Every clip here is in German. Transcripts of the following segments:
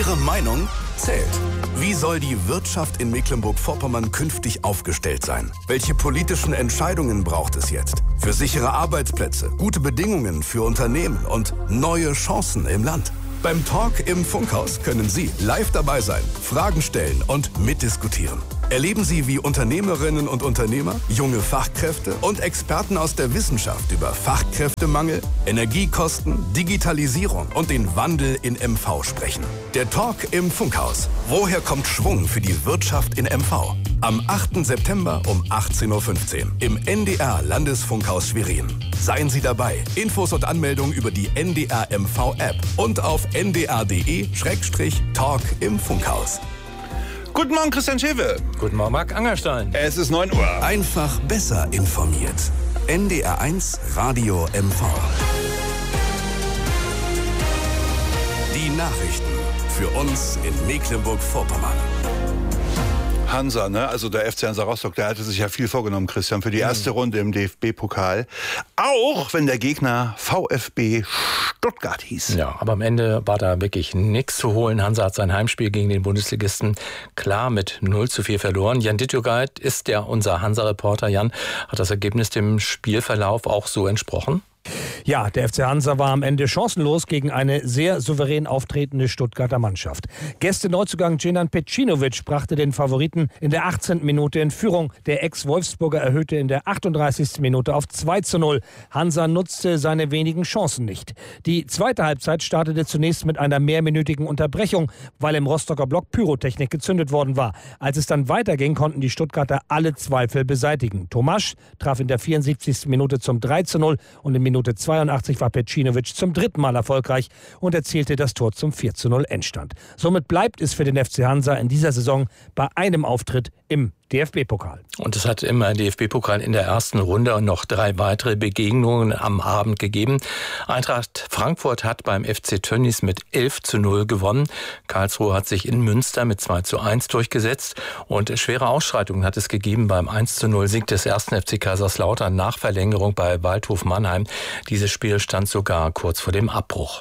Ihre Meinung zählt. Wie soll die Wirtschaft in Mecklenburg-Vorpommern künftig aufgestellt sein? Welche politischen Entscheidungen braucht es jetzt? Für sichere Arbeitsplätze, gute Bedingungen für Unternehmen und neue Chancen im Land. Beim Talk im Funkhaus können Sie live dabei sein, Fragen stellen und mitdiskutieren. Erleben Sie, wie Unternehmerinnen und Unternehmer, junge Fachkräfte und Experten aus der Wissenschaft über Fachkräftemangel, Energiekosten, Digitalisierung und den Wandel in MV sprechen. Der Talk im Funkhaus. Woher kommt Schwung für die Wirtschaft in MV? Am 8. September um 18.15 Uhr im NDR Landesfunkhaus Schwerin. Seien Sie dabei. Infos und Anmeldung über die NDR MV App und auf ndr.de/Talk im Funkhaus. Guten Morgen, Christian Schewe. Guten Morgen, Marc Angerstein. Es ist 9 Uhr. Einfach besser informiert. NDR1 Radio MV. Die Nachrichten für uns in Mecklenburg-Vorpommern. Hansa, ne? Also der FC Hansa Rostock, der hatte sich ja viel vorgenommen, Christian, für die erste Runde im DFB-Pokal. Auch wenn der Gegner VfB Stuttgart hieß. Ja, aber am Ende war da wirklich nichts zu holen. Hansa hat sein Heimspiel gegen den Bundesligisten klar mit 0:4 verloren. Jan Dittjogait ist ja unser Hansa-Reporter. Jan, hat das Ergebnis dem Spielverlauf auch so entsprochen? Ja, der FC Hansa war am Ende chancenlos gegen eine sehr souverän auftretende Stuttgarter Mannschaft. Gäste-Neuzugang Dženan Pecinovic brachte den Favoriten in der 18. Minute in Führung. Der Ex-Wolfsburger erhöhte in der 38. Minute auf 2:0. Hansa nutzte seine wenigen Chancen nicht. Die zweite Halbzeit startete zunächst mit einer mehrminütigen Unterbrechung, weil im Rostocker Block Pyrotechnik gezündet worden war. Als es dann weiterging, konnten die Stuttgarter alle Zweifel beseitigen. Tomasch traf in der 74. Minute zum 3:0 und in Minute 82 war Pecinovic zum dritten Mal erfolgreich und erzielte das Tor zum 4:0 Endstand. Somit bleibt es für den FC Hansa in dieser Saison bei einem Auftritt im DFB-Pokal. Und es hat im DFB-Pokal in der ersten Runde noch 3 weitere Begegnungen am Abend gegeben. Eintracht Frankfurt hat beim FC Tönnies mit 11:0 gewonnen. Karlsruhe hat sich in Münster mit 2:1 durchgesetzt. Und schwere Ausschreitungen hat es gegeben beim 1:0 Sieg des 1. FC Kaiserslautern nach Verlängerung bei Waldhof Mannheim. Dieses Spiel stand sogar kurz vor dem Abbruch.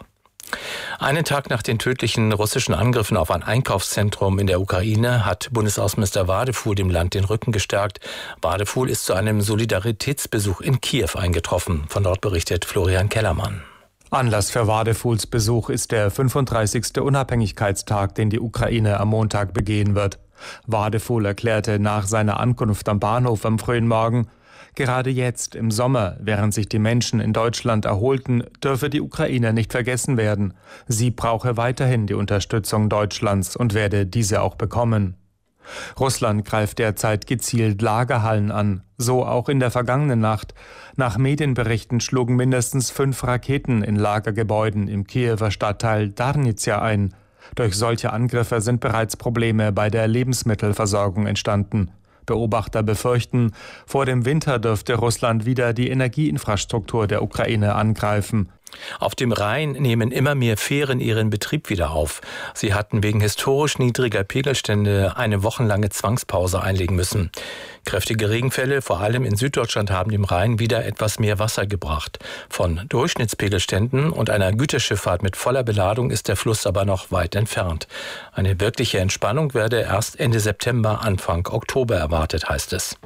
Einen Tag nach den tödlichen russischen Angriffen auf ein Einkaufszentrum in der Ukraine hat Bundesaußenminister Wadefuhl dem Land den Rücken gestärkt. Wadefuhl ist zu einem Solidaritätsbesuch in Kiew eingetroffen. Von dort berichtet Florian Kellermann. Anlass für Wadefuhls Besuch ist der 35. Unabhängigkeitstag, den die Ukraine am Montag begehen wird. Wadefuhl erklärte nach seiner Ankunft am Bahnhof am frühen Morgen: Gerade jetzt, im Sommer, während sich die Menschen in Deutschland erholten, dürfe die Ukraine nicht vergessen werden. Sie brauche weiterhin die Unterstützung Deutschlands und werde diese auch bekommen. Russland greift derzeit gezielt Lagerhallen an, so auch in der vergangenen Nacht. Nach Medienberichten schlugen mindestens 5 Raketen in Lagergebäuden im Kiewer Stadtteil Darnizja ein. Durch solche Angriffe sind bereits Probleme bei der Lebensmittelversorgung entstanden. Beobachter befürchten, vor dem Winter dürfte Russland wieder die Energieinfrastruktur der Ukraine angreifen. Auf dem Rhein nehmen immer mehr Fähren ihren Betrieb wieder auf. Sie hatten wegen historisch niedriger Pegelstände eine wochenlange Zwangspause einlegen müssen. Kräftige Regenfälle, vor allem in Süddeutschland, haben dem Rhein wieder etwas mehr Wasser gebracht. Von Durchschnittspegelständen und einer Güterschifffahrt mit voller Beladung ist der Fluss aber noch weit entfernt. Eine wirkliche Entspannung werde erst Ende September, Anfang Oktober erwartet, heißt es.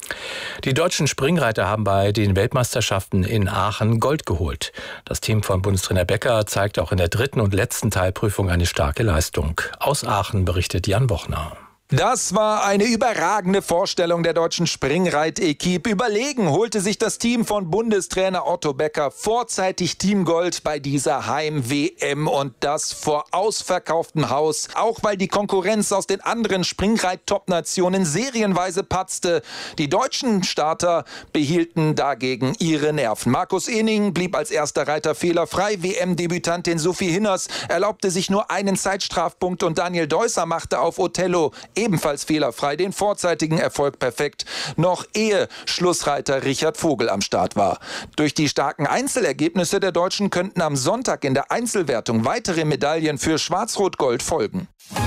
Die deutschen Springreiter haben bei den Weltmeisterschaften in Aachen Gold geholt. Das Team von Bundestrainer Becker zeigt auch in der 3. und letzten Teilprüfung eine starke Leistung. Aus Aachen berichtet Jan Bochner. Das war eine überragende Vorstellung der deutschen Springreit-Equipe. Überlegen holte sich das Team von Bundestrainer Otto Becker vorzeitig Teamgold bei dieser Heim-WM und das vor ausverkauftem Haus. Auch weil die Konkurrenz aus den anderen Springreit-Top-Nationen serienweise patzte. Die deutschen Starter behielten dagegen ihre Nerven. Markus Ening blieb als erster Reiter fehlerfrei. WM-Debütantin Sophie Hinners erlaubte sich nur einen Zeitstrafpunkt und Daniel Deusser machte auf Othello ebenfalls fehlerfrei den vorzeitigen Erfolg perfekt, noch ehe Schlussreiter Richard Vogel am Start war. Durch die starken Einzelergebnisse der Deutschen könnten am Sonntag in der Einzelwertung weitere Medaillen für Schwarz-Rot-Gold folgen.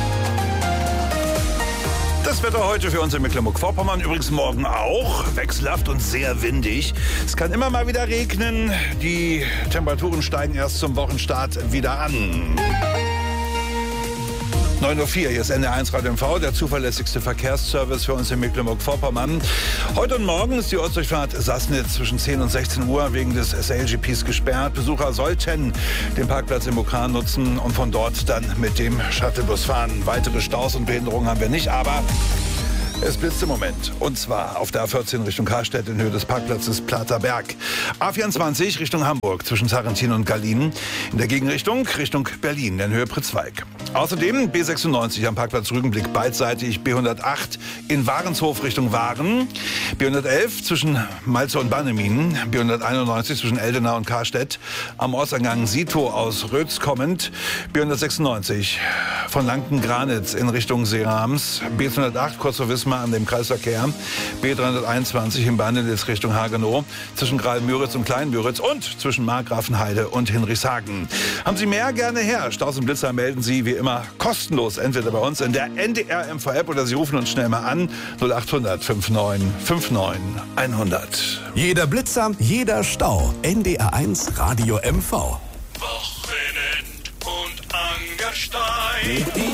Das Wetter heute für uns in Mecklenburg-Vorpommern, übrigens morgen auch, wechselhaft und sehr windig. Es kann immer mal wieder regnen, die Temperaturen steigen erst zum Wochenstart wieder an. 9:04 Uhr, hier ist NDR1 Radio MV, der zuverlässigste Verkehrsservice für uns in Mecklenburg-Vorpommern. Heute und morgen ist die Ortsdurchfahrt Sassnitz zwischen 10 und 16 Uhr wegen des SLGPs gesperrt. Besucher sollten den Parkplatz im Bukran nutzen und von dort dann mit dem Shuttlebus fahren. Weitere Staus und Behinderungen haben wir nicht, aber es blitzt im Moment. Und zwar auf der A14 Richtung Karstedt in Höhe des Parkplatzes Platerberg. A24 Richtung Hamburg zwischen Sarrentin und Gallien. In der Gegenrichtung Richtung Berlin in Höhe Pritzweig. Außerdem B96 am Parkplatz Rügenblick beidseitig. B108 in Warenshof Richtung Waren. B111 zwischen Malze und Bannemien. B191 zwischen Eldena und Karstedt. Am Ortseingang Sito aus Rötz kommend. B196 von Lanken-Granitz in Richtung Seerams. B208 kurz vor Wismar an dem Kreisverkehr. B321 in Bandenitz Richtung Hagenow. Zwischen Graal-Müritz und Klein-Müritz und zwischen Markgrafenheide und Hinrichshagen. Haben Sie mehr? Gerne her. Staus und Blitzer melden Sie wie immer kostenlos, entweder bei uns in der NDR MV-App oder Sie rufen uns schnell mal an. 0800 59 59 100. Jeder Blitzer, jeder Stau. NDR1 Radio MV. Wochenend und Angerstein. Die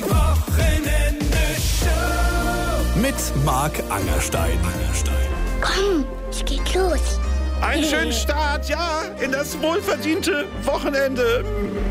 Wochenende-Show. Mit Marc Angerstein. Komm, es geht los. Einen schönen Start, ja, in das wohlverdiente Wochenende.